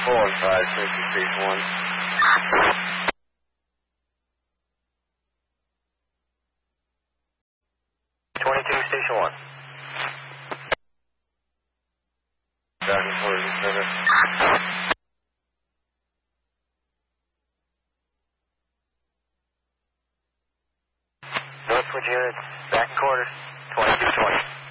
415, Safety Station 1. 22, Station 1. Driving for the service. Northwood units, back quarters, 2220.